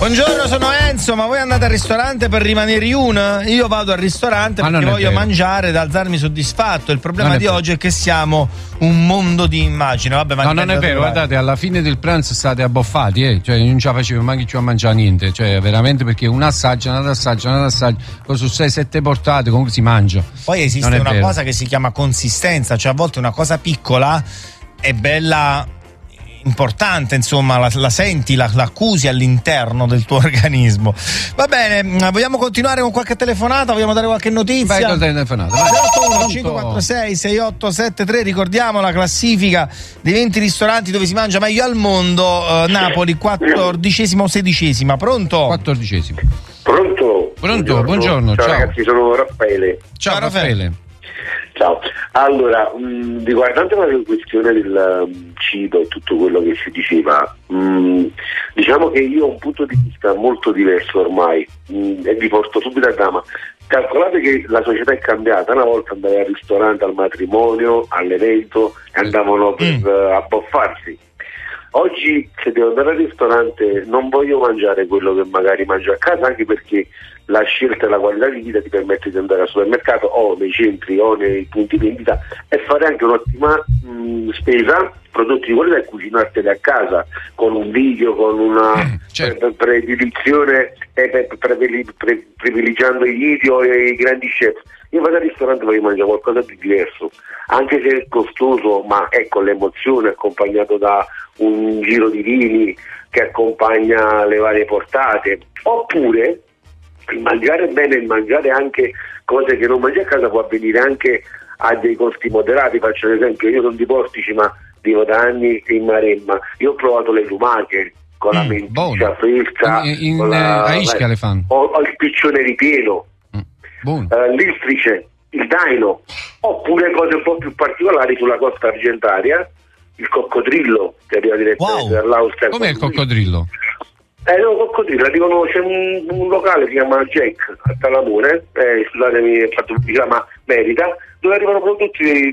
Buongiorno, sono Enzo, ma voi andate al ristorante per rimanere Io vado al ristorante perché voglio mangiare ed alzarmi soddisfatto. Il problema di oggi è che siamo un mondo di immagini. Vabbè, ma non è vero, guardate, alla fine del pranzo state abboffati, cioè non ce la facevo manco più a mangiare niente, cioè veramente, perché un assaggio, su 6-7 portate comunque si mangia. Poi esiste una cosa che si chiama consistenza, cioè a volte una cosa piccola è bella, importante, insomma, la senti, la accusi all'interno del tuo organismo. Va bene, vogliamo continuare con qualche telefonata? Vogliamo dare qualche notizia? Vai con la telefonata. 081 546 6873. Ricordiamo la classifica dei 20 ristoranti dove si mangia meglio al mondo. Napoli 14ª o 16ª. Pronto? 14ª. Pronto, buongiorno. Ciao ragazzi, sono Raffaele. Ciao Raffaele. Ciao, allora, riguardante la questione del cibo e tutto quello che si diceva, diciamo che io ho un punto di vista molto diverso ormai, e vi porto subito a gamba. Calcolate che la società è cambiata, una volta andavi al ristorante, al matrimonio, all'evento e andavano per abboffarsi. Oggi, se devo andare al ristorante, non voglio mangiare quello che magari mangio a casa, anche perché la scelta e la qualità di vita ti permette di andare al supermercato o nei centri o nei punti vendita e fare anche un'ottima spesa, prodotti di qualità, e cucinarteli a casa con un video, con una predilizione, privilegiando i video e i grandi chef. Io vado al ristorante, voglio mangiare qualcosa di diverso, anche se è costoso, ma ecco l'emozione accompagnato da un giro di vini che accompagna le varie portate. Oppure il mangiare bene, il mangiare anche cose che non mangi a casa può avvenire anche a dei costi moderati. Faccio l'esempio, io sono di Portici ma vivo da anni in Maremma, io ho provato le lumache con la menticcia fresca, a Ischia le fanno, o il piccione ripieno, l'istrice, il daino, oppure cose un po' più particolari sulla costa argentaria, il coccodrillo che arriva direttamente dall'Austria. Com'è il coccodrillo? No, coccodrillo, dicono, c'è un locale, si chiama Jack a Talamone, scusatemi, ho fatto pubblicità ma merita, dove arrivano prodotti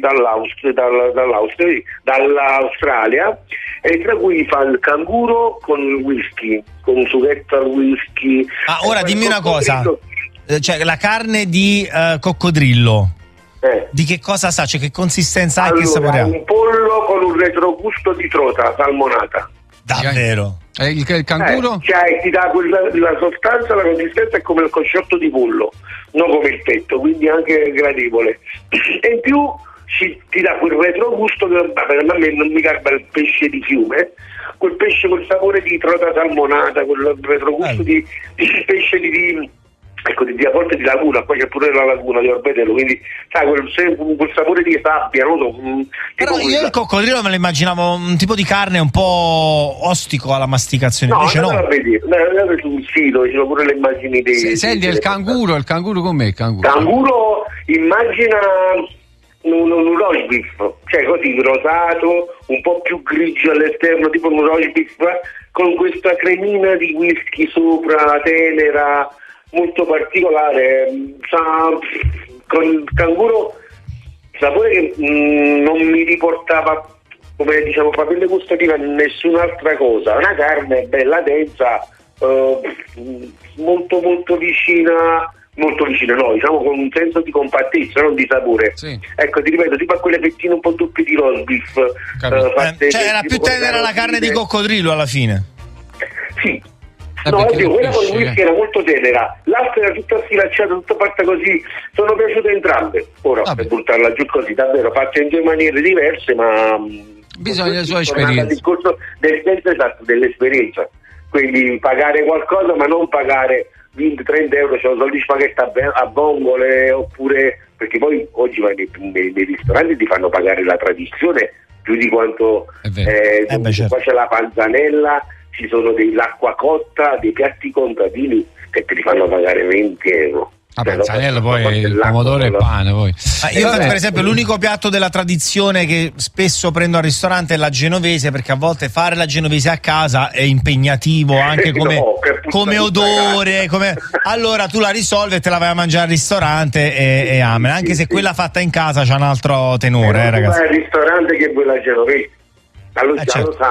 dall'Australia, e tra cui fa il canguro con il whisky, con un sughetto al whisky. Ora dimmi una cosa, cioè la carne di coccodrillo, di che cosa sa? Cioè che consistenza ha e che sapore ha? Un pollo con un retrogusto di trota salmonata. Davvero? Il canguro? Ti dà la sostanza, la consistenza è come il cosciotto di pollo, non come il petto, quindi anche gradevole. E in più ti dà quel retrogusto che per me non mi garba il pesce di fiume, quel pesce col sapore di trota salmonata, quel retrogusto di pesce di a volte di laguna, poi c'è pure la laguna di Orbetello, quindi sai quel sapore di sabbia, non so. Però io il coccodrillo me lo immaginavo un tipo di carne un po' ostico alla masticazione, invece no. Andate sul sito, ci sono pure le immagini dei. Senti, il canguro com'è il canguro? Canguro, immagina un roast beef, cioè così rosato, un po' più grigio all'esterno, tipo un roast beef, con questa cremina di whisky sopra, tenera, molto particolare, con il canguro sapore che non mi riportava, come diciamo, papille gustative a nessun'altra cosa. Una carne bella densa, molto molto vicina, no, diciamo con un senso di compattezza, non di sapore. Sì. Ecco, ti ripeto, tipo a quelle fettine un po' doppie di roast beef. Cioè era più tenera la carne di coccodrillo alla fine. Sì. No, quella con il whisky era molto tenera, l'altra era tutta sfilacciata, tutta fatta così. Sono piaciute entrambe. Ora, per buttarla giù così, davvero, fatte in due maniere diverse, ma bisogna la sua esperienza. Il discorso dell'esperienza. Quindi pagare qualcosa, ma non pagare 20-30 euro, cioè un soldi spaghetti a vongole, oppure, perché poi oggi vai nei ristoranti ti fanno pagare la tradizione più di quanto certo. Qua c'è la panzanella, ci sono l'acqua cotta, dei piatti contadini che te li fanno pagare 20 euro. Panzanello, poi il pomodoro e pane poi. Io per esempio l'unico piatto della tradizione che spesso prendo al ristorante è la genovese, perché a volte fare la genovese a casa è impegnativo anche come odore, allora tu la risolvi e te la vai a mangiare al ristorante e amen, anche se quella fatta in casa c'ha un altro tenore, ragazzi. Vai al ristorante che vuoi la genovese, allora già lo sai.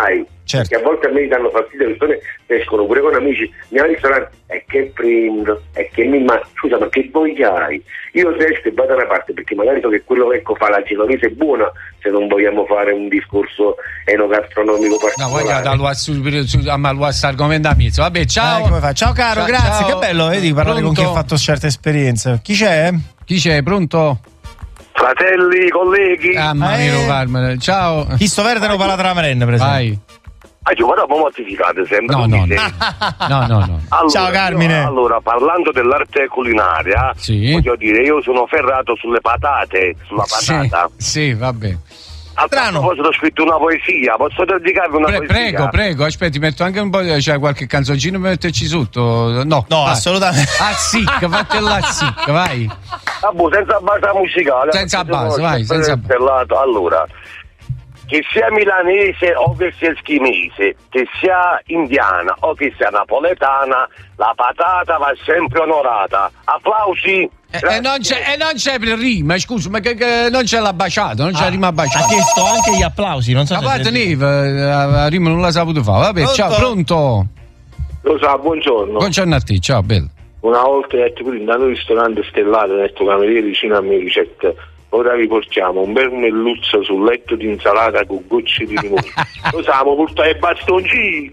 Certo. Perché a volte a me danno fastidio le persone che escono pure con amici, andiamo al ristorante, e che prendo, e che scusa, ma che voglia hai? Io resto e vado da una parte, perché magari so che quello che fa la genovese è buona, se non vogliamo fare un discorso enogastronomico particolare. No, voglio a questo argomento a mezzo. Vabbè, ciao. Ciao caro, grazie, ciao. Che bello, vedi, parlare con chi ha fatto certe esperienze. Chi c'è? Pronto? Fratelli, colleghi. Mamma mia, Carmine. Ciao. Chi sto verde non parla tra merende, per esempio. Vai. Ma dopo mortificate sempre. No. Allora, ciao Carmine. Allora, parlando dell'arte culinaria, voglio dire, io sono ferrato sulla patata. Sì, vabbè. A proposito, ho scritto una poesia, posso dedicarvi una poesia? Prego, aspetti, metto anche un po', c'è qualche canzoncino per metterci sotto? No, assolutamente. Fate l'azzic, vai. Senza base musicale. Senza base, vai, senza base. Allora, che sia milanese o che sia eschimese, che sia indiana o che sia napoletana, la patata va sempre onorata. Applausi. E non c'è per rima, scusa, ma che non c'è la baciata, non c'è la rima baciata. Ha chiesto anche gli applausi, non so se guarda la rima non l'ha saputo fare. Vabbè, pronto? Ciao, pronto? Lo sa, buongiorno. Buongiorno a te, ciao, bello. Una volta ho detto, quindi andato al ristorante stellato, ho detto cameriere vicino a me ricetta. Ora vi portiamo un bel melluzzo sul letto di insalata con gocce di limone. Lo sappiamo, portare i bastoncini.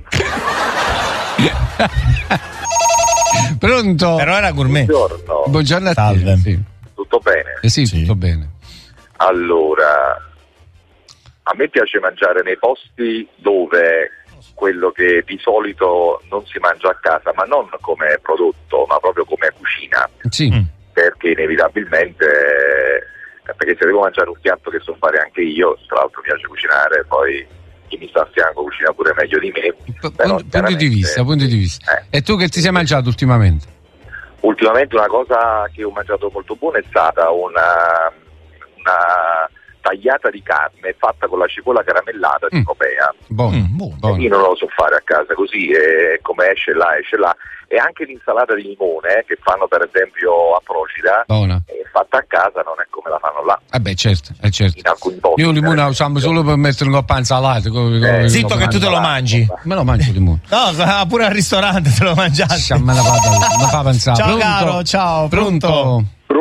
Pronto? Però era gourmet. Buongiorno a te. Salve. Sì. Tutto bene? Sì, tutto bene. Allora, a me piace mangiare nei posti dove quello che di solito non si mangia a casa, ma non come prodotto, ma proprio come cucina. Sì. Perché inevitabilmente, perché se devo mangiare un piatto che so fare anche io, tra l'altro mi piace cucinare, poi chi mi sta a fianco cucina pure meglio di me. Punti di vista. E tu che ti sei mangiato ultimamente? Ultimamente una cosa che ho mangiato molto buona è stata una tagliata di carne fatta con la cipolla caramellata di Copea. Buono. Io non lo so fare a casa così, come esce là. E anche l'insalata di limone che fanno per esempio a Procida, fatta a casa non è come la fanno là. Certo. In alcuni posti. Io il limone lo usiamo solo per mettere un coppa insalata. Zitto che tu te lo mangi. Me lo mangio il limone. No, pure al ristorante te lo mangiassi. Me la fa pensare. Ciao caro, ciao, pronto?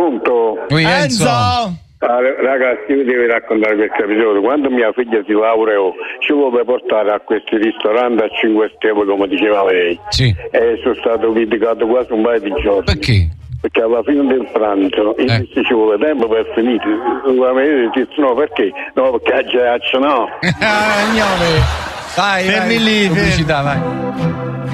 Enzo. Ragazzi, io devo raccontare questo episodio. Quando mia figlia si laureò, ci vuole portare a questi ristoranti a 5 stelle, come diceva lei. Sì. E sono stato criticato quasi un paio di giorni. Perché? Perché alla fine del pranzo ci vuole tempo per finire. No, perché? No, perché già no. Vai, pubblicità, vai.